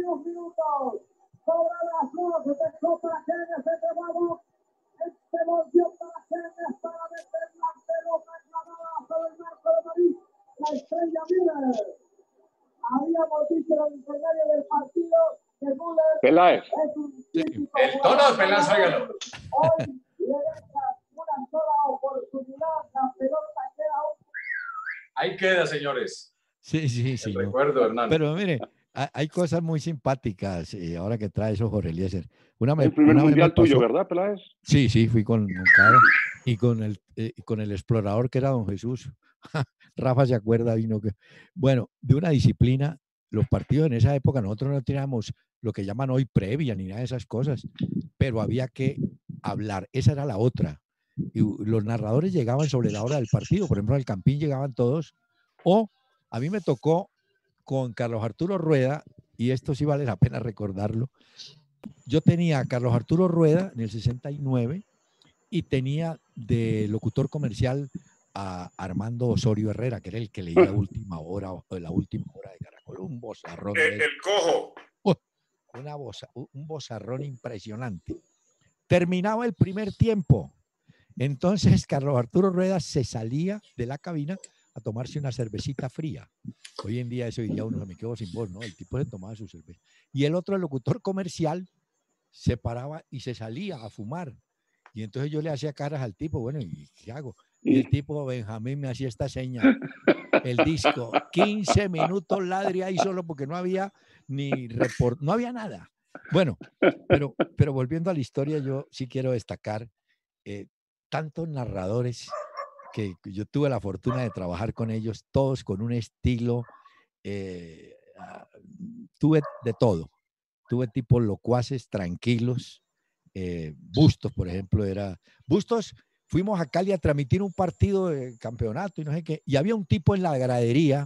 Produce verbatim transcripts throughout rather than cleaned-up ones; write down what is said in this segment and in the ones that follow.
dos minutos. Sobre las dos, se dejó para Kenneth, se llevaba. Se volvió para Kenneth para meter la pelota clavada sobre el marco de Madrid. La estrella Müller. Habíamos dicho en el escenario del partido que Müller Peláez. es un típico El tono de Peláez, óigalo. Hoy le deja una sola oportunidad, la pelota queda un... Ahí queda, señores. Sí, sí, sí. El recuerdo, Hernán. Pero mire, hay, hay cosas muy simpáticas eh, ahora que trae eso Jorge Eliezer. Una me, El primer una mundial me pasó, tuyo, ¿verdad, Peláez? Sí, sí, fui con, con Caro y con el, eh, con el explorador que era don Jesús. Rafa se acuerda, vino que... Bueno, de una disciplina, los partidos en esa época nosotros no teníamos lo que llaman hoy previa ni nada de esas cosas, pero había que hablar, esa era la otra. Y los narradores llegaban sobre la hora del partido, por ejemplo, al Campín llegaban todos, o a mí me tocó con Carlos Arturo Rueda, y esto sí vale la pena recordarlo. Yo tenía a Carlos Arturo Rueda en el sesenta y nueve y tenía de locutor comercial a Armando Osorio Herrera, que era el que leía Última Hora, la Última Hora de Caracol, un bozarrón. El, el cojo. Uh, una boza, un bozarrón impresionante. Terminaba el primer tiempo. Entonces Carlos Arturo Rueda se salía de la cabina a tomarse una cervecita fría. Hoy en día eso diría uno, me quedo sin voz, ¿no? El tipo se tomaba su cerveza. Y el otro, el locutor comercial, se paraba y se salía a fumar. Y entonces yo le hacía caras al tipo, bueno, ¿y qué hago? Y el tipo, Benjamín, me hacía esta seña. El disco, quince minutos ladri ahí solo porque no había ni report, no había nada. Bueno, pero, pero volviendo a la historia, yo sí quiero destacar eh, tantos narradores que yo tuve la fortuna de trabajar con ellos, todos con un estilo, eh, tuve de todo. Tuve tipos locuaces, tranquilos. Eh, Bustos, por ejemplo, era... Bustos, fuimos a Cali a transmitir un partido de campeonato y no sé qué, y había un tipo en la gradería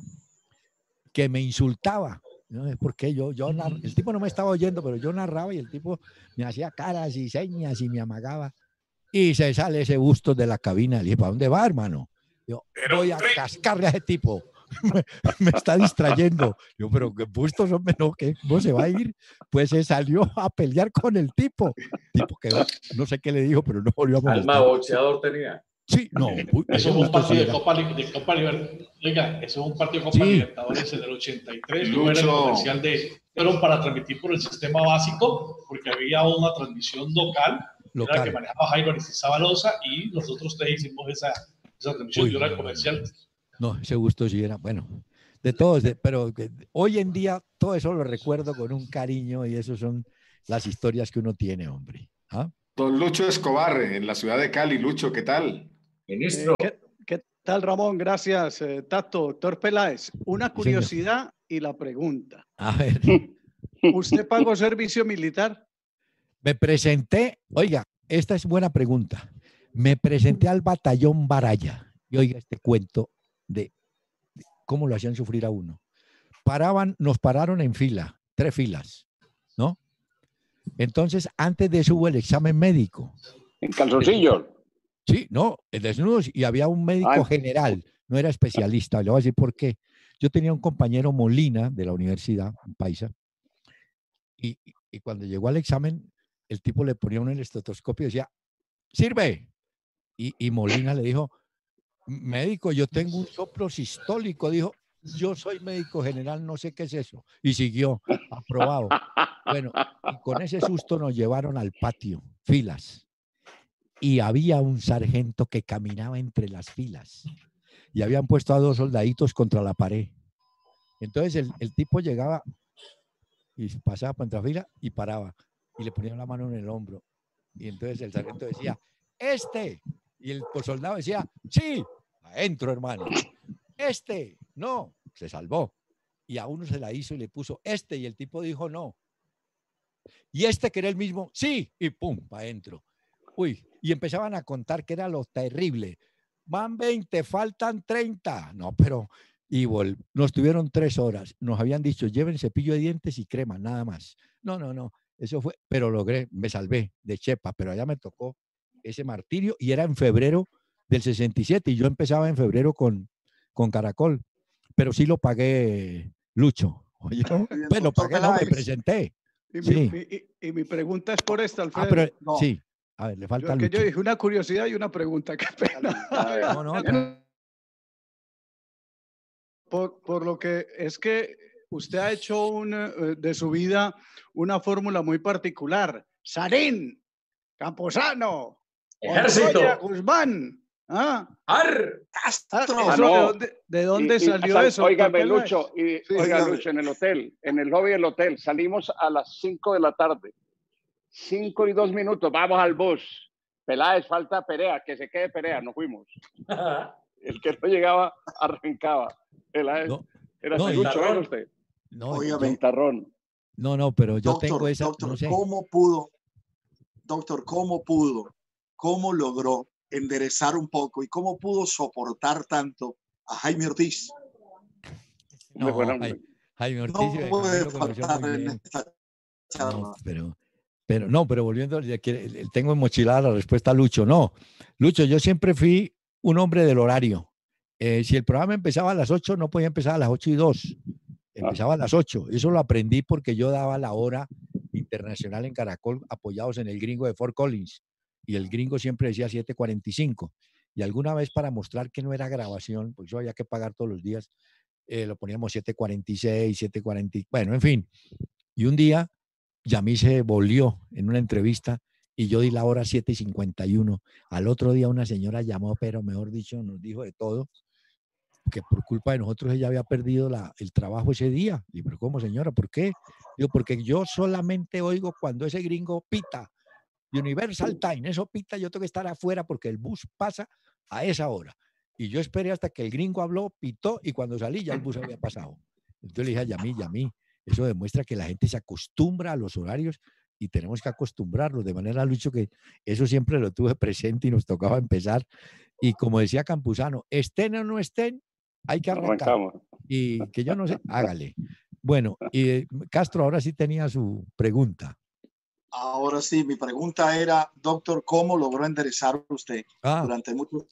que me insultaba. No es porque yo, yo narr... el tipo no me estaba oyendo, pero yo narraba y el tipo me hacía caras y señas y me amagaba. Y se sale ese Bustos de la cabina. Le dije, ¿para dónde va, hermano? Yo, voy a cascarle a ese tipo. me, me está distrayendo. Yo, pero que Bustos, hombre, no, ¿qué? ¿Cómo se va a ir? Pues se salió a pelear con el tipo. Tipo que no sé qué le dijo, pero no volvió a molestar. Alma boxeador tenía. Sí, no. Eso es un partido de Copa, de Copa Libertadores. Oiga, eso es un partido de Copa sí. Libertadores en el ochenta y tres. Yo era el comercial de... Fueron para transmitir por el sistema básico, porque había una transmisión local, local. Era que manejaba Jairo Aristizábalosa y nosotros te hicimos esa, esa transmisión. Uy, yo era el comercial. No, ese gusto sí era, bueno, de todos, de, pero que, hoy en día todo eso lo recuerdo con un cariño y eso son las historias que uno tiene, hombre. ¿Ah? Don Lucho Escobar, en la ciudad de Cali. Lucho, ¿qué tal? Ministro. Eh, ¿qué, ¿Qué tal, Ramón? Gracias, eh, Tato. Doctor Peláez, una curiosidad sí, y la pregunta. A ver. ¿Usted pagó servicio militar? Me presenté, oiga, esta es buena pregunta. Me presenté al batallón Baraya y oiga este cuento de, de cómo lo hacían sufrir a uno. Paraban, nos pararon en fila, tres filas, ¿no? Entonces, antes de eso hubo el examen médico. ¿En calzoncillos? Sí, no, en desnudos, y había un médico Ay. general, no era especialista. Le voy a decir por qué. Yo tenía un compañero Molina de la universidad, un paisa, y, y cuando llegó al examen, el tipo le ponía un estetoscopio y decía, sirve. Y, y Molina le dijo, médico, yo tengo un soplo sistólico. Dijo, yo soy médico general, no sé qué es eso. Y siguió, aprobado. Bueno, y con ese susto nos llevaron al patio, filas. Y había un sargento que caminaba entre las filas. Y habían puesto a dos soldaditos contra la pared. Entonces el, el tipo llegaba y pasaba por entre la fila y paraba. Y le ponían la mano en el hombro. Y entonces el sargento decía, este. Y el soldado decía, sí, adentro, hermano. Este, no, se salvó. Y a uno se la hizo y le puso este, y el tipo dijo no. Y este que era el mismo, sí, y pum, para adentro. Uy, y empezaban a contar que era lo terrible. Van veinte, faltan treinta. No, pero, y vol nos tuvieron tres horas. Nos habían dicho, lleven cepillo de dientes y crema, nada más. No, no, no, eso fue, pero logré, me salvé de chepa, pero allá me tocó ese martirio y era en febrero del sesenta y siete y yo empezaba en febrero con, con Caracol, pero sí lo pagué Lucho, Oye, Bien, pues lo doctor pagué, no me Peláez. presenté. Y mi, Sí. mi- y, y mi pregunta es por esta, Alfredo. Ah, pero No. sí. A ver, le Yo, falta que yo Lucho. dije una curiosidad y una pregunta. Qué pena. A ver, No, no, bien. Por, por lo que es que usted ha hecho un, eh, de su vida una fórmula muy particular. Sarín, Camposano, Ejército. Montoya, Guzmán. ¿Ah? ¡Ar! Ah, Castro. ¿eso Ah, de no. dónde, de dónde Y- y salió sal- eso? Óigame, doctor Peláez? Lucho, y, Sí. oiga, Óigame. Lucho, en el hotel, en el lobby del hotel, salimos a las cinco de la tarde. Cinco y dos minutos, vamos al bus. Peláez, falta Perea, que se quede Perea, nos fuimos. El que no llegaba, arrancaba. Peláez, No, era no, así, y- Lucho, venga usted. no, Óigame. yo- Ventarrón. no, no, pero yo Doctor, tengo esa, doctor, no sé. ¿cómo pudo, doctor, cómo pudo, cómo logró enderezar un poco y cómo pudo soportar tanto a Jaime Ortiz? No, Muy buen hombre. Jai- Jaime No Ortiz eh, puede lo conoció faltar muy en bien. esta No, charla. pero, pero no, pero volviendo, ya que- eh, tengo enmochilada la respuesta a Lucho. No, Lucho, yo siempre fui un hombre del horario. Eh, si el programa empezaba a las ocho, no podía empezar a las ocho y dos. Empezaba a las ocho. Eso lo aprendí porque yo daba la hora internacional en Caracol apoyados en el gringo de Fort Collins. Y el gringo siempre decía siete cuarenta y cinco. Y alguna vez para mostrar que no era grabación, pues yo había que pagar todos los días, eh, lo poníamos siete cuarenta y seis, siete cuarenta, bueno, en fin. Y un día Yamí se volvió en una entrevista y yo di la hora siete y cincuenta y uno. Al otro día una señora llamó, pero mejor dicho, nos dijo de todo, que por culpa de nosotros ella había perdido la, el trabajo ese día. Y pero ¿cómo, señora? ¿Por qué? Digo, porque yo solamente oigo cuando ese gringo pita, Universal Time, eso pita, yo tengo que estar afuera porque el bus pasa a esa hora. Y yo esperé hasta que el gringo habló, pitó, y cuando salí ya el bus había pasado. Entonces le dije a Yamí, Yamí, eso demuestra que la gente se acostumbra a los horarios y tenemos que acostumbrarlos. De manera, Lucho, que eso siempre lo tuve presente y nos tocaba empezar. Y como decía Campuzano, estén o no estén, hay que arrancar. Arrancamos. Y que yo no sé, hágale. Bueno, y eh, Castro ahora sí tenía su pregunta. Ahora sí, mi pregunta era, doctor, ¿cómo logró enderezar usted Ah, durante muchos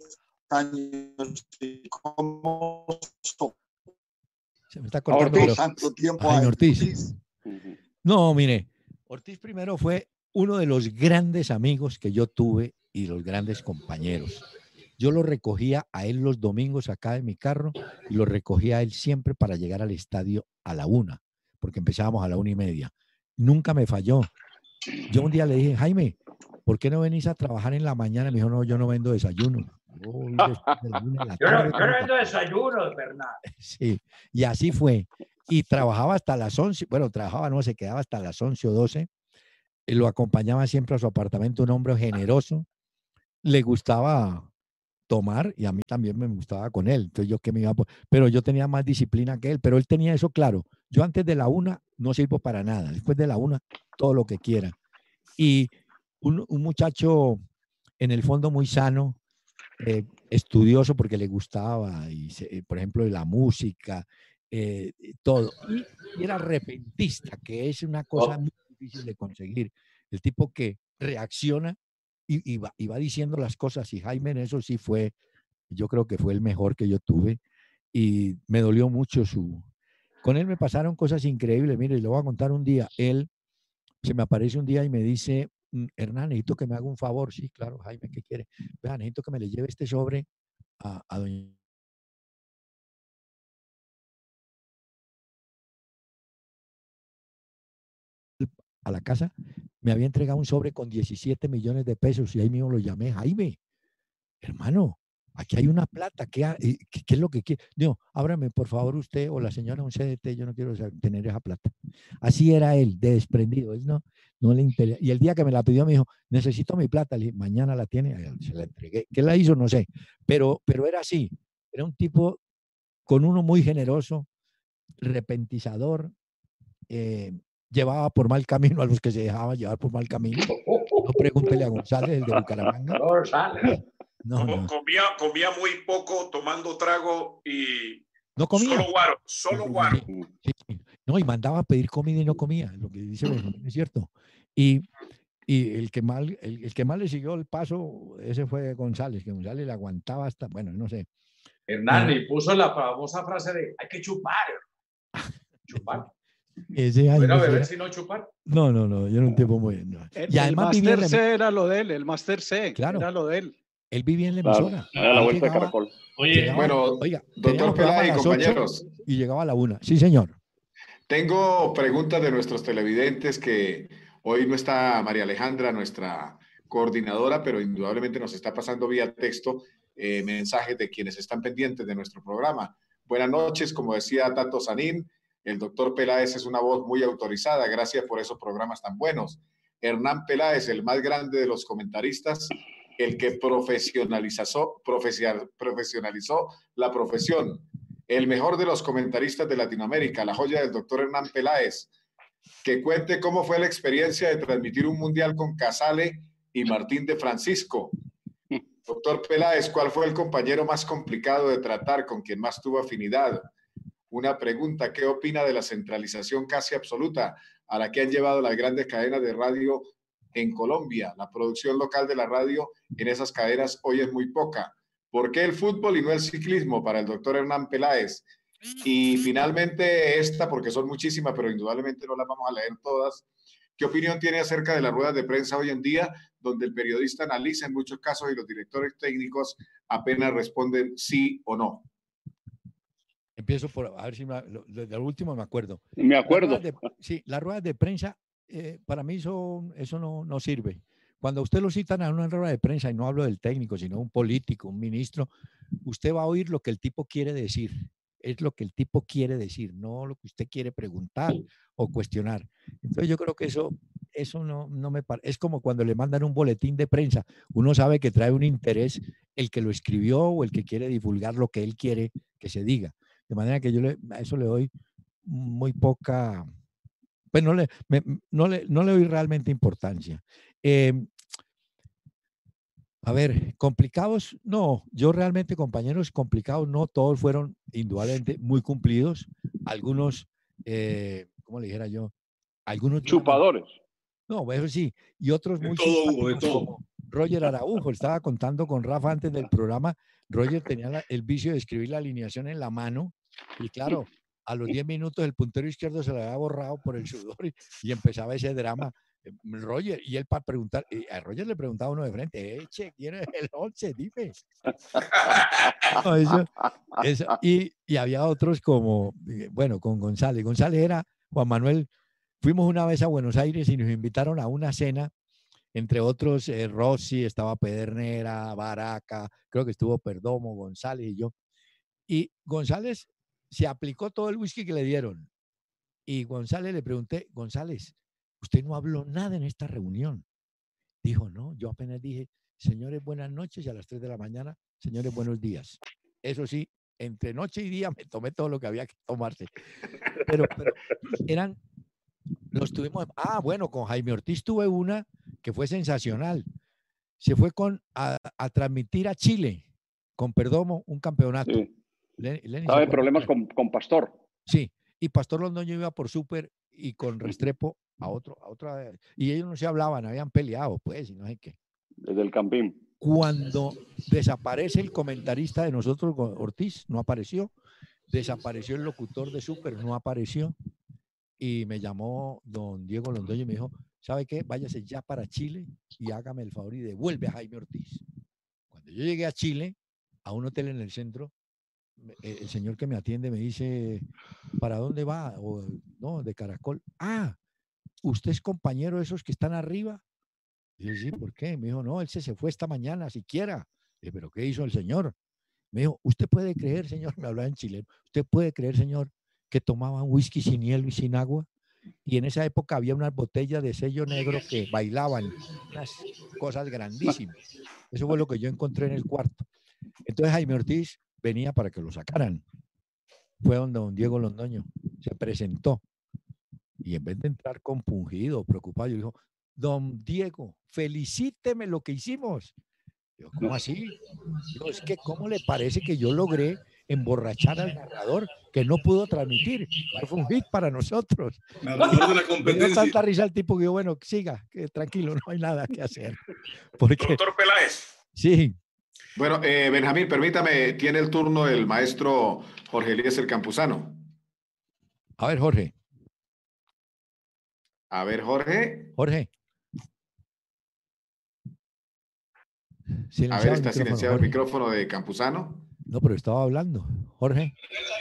años y cómo soportó se me está cortando. Ortiz. pero- tanto tiempo Jaime a Ortiz. Ujú. No, mire, Ortiz primero fue uno de los grandes amigos que yo tuve y los grandes compañeros. Yo lo recogía a él los domingos acá en mi carro y lo recogía a él siempre para llegar al estadio a la una, porque empezábamos a la una y media. Nunca me falló. Yo un día le dije, Jaime, ¿por qué no venís a trabajar en la mañana? Me dijo, no, yo no vendo desayuno. Yo voy después de la una de la Yo no, tarde, yo no vendo desayunos, Bernal. sí, y así fue. Y trabajaba hasta las once, bueno, trabajaba, no, se quedaba hasta las once o doce. Y lo acompañaba siempre a su apartamento, un hombre generoso. Le gustaba tomar y a mí también me gustaba con él. Entonces yo que me iba, por- pero yo tenía más disciplina que él, pero él tenía eso claro. Yo antes de la una no sirvo para nada. Después de la una, todo lo que quiera. Y un, un muchacho en el fondo muy sano, eh, estudioso porque le gustaba, y se- eh, por ejemplo, la música, eh, y todo. Y, y era repentista, que es una cosa Oh. muy difícil de conseguir. El tipo que reacciona y, y va, y va diciendo las cosas. Y Jaime en eso sí fue, yo creo que fue el mejor que yo tuve. Y me dolió mucho su... Con él me pasaron cosas increíbles. Mire, le voy a contar un día. Él se me aparece un día y me dice, "Mm, Hernán, necesito que me haga un favor". Sí, claro, Jaime, ¿qué quiere? Vea, necesito que me le lleve este sobre a, a doña a la casa. Me había entregado un sobre con diecisiete millones de pesos y ahí mismo lo llamé, Jaime, hermano, aquí hay una plata, ¿qué, ha- y qué- qué es lo que quiere? Digo, ábrame por favor usted o la señora un C D T, yo no quiero sa- tener esa plata. Así era él, de desprendido, él no, no le interesa. Y el día que me la pidió me dijo, necesito mi plata, le dije, mañana la tiene, eh, se la entregué. ¿Qué la hizo? No sé, pero, pero era así, era un tipo con uno muy generoso, repentizador, eh, llevaba por mal camino a los que se dejaban llevar por mal camino. No pregúntele a González, el de Bucaramanga. No, sale. No, no, Comía, comía muy poco, tomando trago y no comía. solo guaro, solo guaro. Sí, sí, sí. No, y mandaba a pedir comida y no comía, lo que dice Benjamín es cierto. Y, y el, que mal, el, el que más le siguió el paso, ese fue González, que González le aguantaba hasta, bueno, no sé. Hernán, y puso la famosa frase de hay que chupar. Chupar. Ese año Bueno, beber era- sin no chupar. No, no, no, yo era un tipo muy... no. El, Y además vivía en Master la, C era lo de él, el Master C Claro. era lo de él. él vivía en la Claro, emisora. era la Él vuelta de llegaba- caracol. Oye, llegaba- Bueno, oiga, doctor teníamos programa a Peláez y las ocho compañeros, y llegaba a la una. Sí, señor. tengo preguntas de nuestros televidentes que hoy no está María Alejandra, nuestra coordinadora, pero indudablemente nos está pasando vía texto eh, mensajes de quienes están pendientes de nuestro programa. Buenas noches, como decía Tato Sanín, el doctor Peláez es una voz muy autorizada, gracias por esos programas tan buenos. Hernán Peláez, el más grande de los comentaristas, el que profesionalizó, profesional, profesionalizó la profesión, el mejor de los comentaristas de Latinoamérica, la joya del doctor Hernán Peláez, que cuente cómo fue la experiencia de transmitir un mundial con Casale y Martín de Francisco. Doctor Peláez, ¿cuál fue el compañero más complicado de tratar, con quien más tuvo afinidad? Una pregunta, ¿qué opina de la centralización casi absoluta a la que han llevado las grandes cadenas de radio en Colombia? La producción local de la radio en esas cadenas hoy es muy poca. ¿Por qué el fútbol y no el ciclismo para el doctor Hernán Peláez? Y finalmente esta, porque son muchísimas, pero indudablemente no las vamos a leer todas. ¿Qué opinión tiene acerca de las ruedas de prensa hoy en día, donde el periodista analiza en muchos casos y los directores técnicos apenas responden sí o no? Empiezo por, a ver si me, lo, de lo último me acuerdo. Me Las acuerdo. ruedas de- sí, las ruedas de prensa, eh, para mí eso, eso no, no sirve. Cuando usted lo citan a una rueda de prensa, y no hablo del técnico, sino un político, un ministro, usted va a oír lo que el tipo quiere decir. Es lo que el tipo quiere decir, no lo que usted quiere preguntar o cuestionar. Entonces yo creo que eso, eso no, no me parece. Es como cuando le mandan un boletín de prensa. Uno sabe que trae un interés el que lo escribió o el que quiere divulgar lo que él quiere que se diga. De manera que yo le, a eso le doy muy poca, pues no le, me- no le, no le doy realmente importancia. Eh, a ver, complicados, no, yo realmente compañeros complicados, no, todos fueron indudablemente muy cumplidos, algunos, eh, ¿cómo le dijera yo? Algunos llevan- Chupadores. no, eso sí, y otros muy todo hubo, de simpáticos todo. como Roger Araujo. Estaba contando con Rafa antes del programa. Roger tenía la- el vicio de escribir la alineación en la mano y claro, a los diez minutos el puntero izquierdo se le había borrado por el sudor y, y empezaba ese drama. eh, Roger, y él para preguntar, y a Roger le preguntaba uno de frente, eche, ¿quién es el once? Dime. No, eso- eso, y, y había otros como, eh, bueno, con González. González era Juan Manuel. Fuimos una vez a Buenos Aires y nos invitaron a una cena, entre otros eh, Rossi, estaba Pedernera, Baraca, creo que estuvo Perdomo, González y yo. Y González se aplicó todo el whisky que le dieron. Y González le pregunté, González, usted no habló nada en esta reunión. Dijo, no, yo apenas dije, señores, buenas noches, y a las tres de la mañana, señores, buenos días. Eso sí, entre noche y día me tomé todo lo que había que tomarse. Pero, pero eran, los tuvimos, ah, bueno, con Jaime Ortiz tuve una que fue sensacional. Se fue con, a, a transmitir a Chile, con Perdomo, un campeonato. Sí. Len- Lenny se Estaba en acuerda problemas cuál. con, con Pastor. Sí, y Pastor Londoño iba por súper y con Restrepo a otro, a otra, y ellos no se hablaban, habían peleado, pues, y no sé qué. Desde el Campín. Cuando desaparece el comentarista de nosotros, Go- Ortiz, no apareció. Desapareció el locutor de Super, no apareció. Y me llamó don Diego Londoño y me dijo, ¿sabe qué? Váyase ya para Chile y hágame el favor y devuelve a Jaime Ortiz. Cuando yo llegué a Chile, a un hotel en el centro, me- eh, el señor que me atiende me dice, ¿para dónde va? O, no, de Caracol. Ah, ¿usted es compañero de esos que están arriba? Y yo, sí, ¿por qué? Me dijo, no, él se, se fue esta mañana siquiera. Le dije, ¿pero qué hizo el señor? Me dijo, ¿usted puede creer, señor? Me hablaba en chileno. ¿Usted puede creer, señor, que tomaban whisky sin hielo y sin agua? Y en esa época había unas botellas de sello negro que bailaban, unas cosas grandísimas. Eso fue lo que yo encontré en el cuarto. Entonces Jaime Ortiz venía para que lo sacaran. Fue donde don Diego Londoño se presentó. Y en vez de entrar compungido, preocupado, yo dijo, don Diego, felicíteme lo que hicimos. Yo, ¿cómo así? Digo, es que ¿cómo le parece que yo logré emborrachar al narrador que no pudo transmitir? Eso fue un hit para nosotros. Narrador de la Me dio competencia. tanta risa el tipo que yo, bueno, siga, que tranquilo, no hay nada que hacer. Porque, Doctor Peláez. sí, Bueno, eh, Benjamín, permítame, tiene el turno el maestro Jorge Eliezer Campuzano. a ver, Jorge. A ver, Jorge. Jorge. A ver, está silenciado el micrófono de Campuzano. No, pero estaba hablando. Jorge.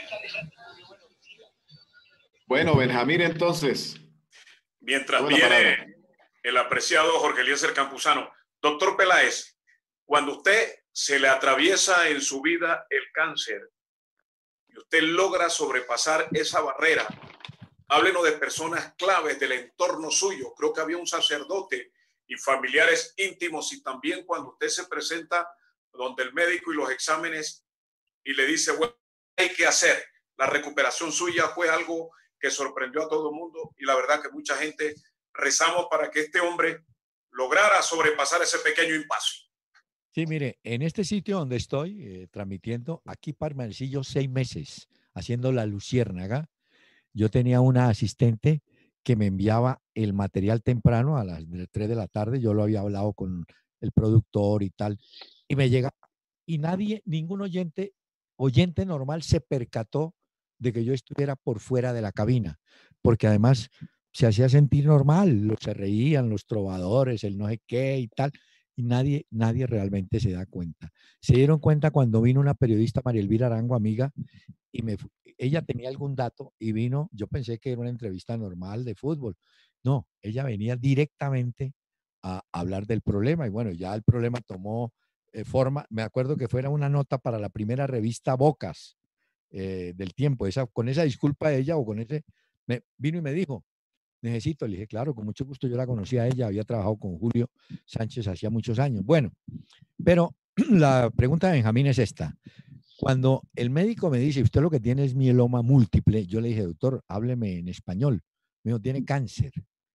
Bueno, Benjamín, entonces. Mientras viene el apreciado Jorge Eliezer Campuzano. Doctor Peláez, cuando usted se le atraviesa en su vida el cáncer y usted logra sobrepasar esa barrera, háblenos de personas claves del entorno suyo. Creo que había un sacerdote y familiares íntimos, y también cuando usted se presenta donde el médico y los exámenes y le dice, bueno, hay que hacer. La recuperación suya fue algo que sorprendió a todo el mundo, y la verdad que mucha gente rezamos para que este hombre lograra sobrepasar ese pequeño impasse. Sí, mire, en este sitio donde estoy eh, transmitiendo, aquí permanecí yo seis meses haciendo La Luciérnaga. Yo tenía una asistente que me enviaba el material temprano a las tres de la tarde. Yo lo había hablado con el productor y tal, y me llega, y nadie, ningún oyente, oyente normal se percató de que yo estuviera por fuera de la cabina, porque además se hacía sentir normal, los, se reían los trovadores, el no sé qué y tal, y nadie, nadie realmente se da cuenta. Se dieron cuenta cuando vino una periodista, María Elvira Arango, amiga, y me, ella tenía algún dato y vino, yo pensé que era una entrevista normal de fútbol. No, ella venía directamente a hablar del problema, y bueno, ya el problema tomó eh, forma. Me acuerdo que fuera una nota para la primera revista Bocas eh, del tiempo, esa, con esa disculpa de ella o con ese, me, vino y me dijo, necesito, le dije, claro, con mucho gusto, yo la conocía a ella, había trabajado con Julio Sánchez hacía muchos años. Bueno, pero la pregunta de Benjamín es esta. Cuando el médico me dice, usted lo que tiene es mieloma múltiple, yo le dije, doctor, hábleme en español. Me dijo, tiene cáncer.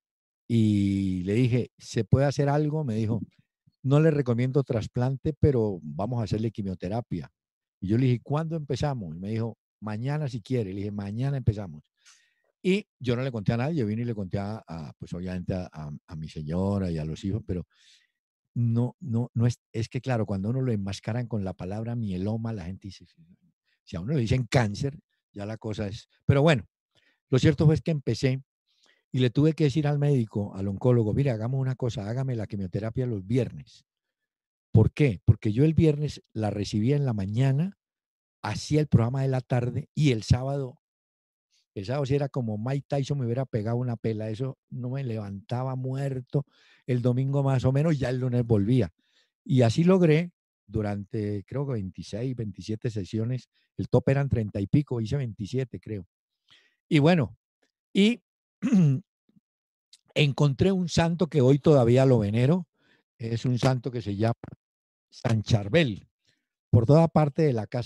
Y le dije, ¿se puede hacer algo? Me dijo, no le recomiendo trasplante, pero vamos a hacerle quimioterapia. Y yo le dije, ¿cuándo empezamos? Y me dijo, mañana si quiere. Le dije, mañana empezamos. Y yo no le conté a nadie, yo vine y le conté a, a pues obviamente a, a, a mi señora y a los hijos, pero no, no, no es, es que claro, cuando uno lo enmascaran con la palabra mieloma, la gente dice, si a uno le dicen cáncer, ya la cosa es, pero bueno, lo cierto fue que empecé y le tuve que decir al médico, al oncólogo, mire, hagamos una cosa, hágame la quimioterapia los viernes. ¿Por qué? Porque yo el viernes la recibía en la mañana, hacía el programa de la tarde, y el sábado, el sábado si era como Mike Tyson me hubiera pegado una pela, eso no me levantaba muerto, el domingo más o menos, ya el lunes volvía. Y así logré, durante creo que veintiséis, veintisiete sesiones, el tope eran treinta y pico, hice veintisiete creo. Y bueno, y encontré un santo que hoy todavía lo venero, es un santo que se llama San Charbel. Por toda parte de la casa